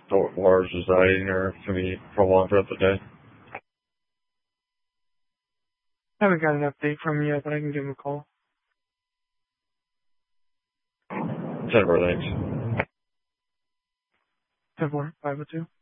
Laura's residing or to be prolonged throughout the day. I haven't got an update from him yet, but I can give him a call. 10-4, thanks. 10-4, 502.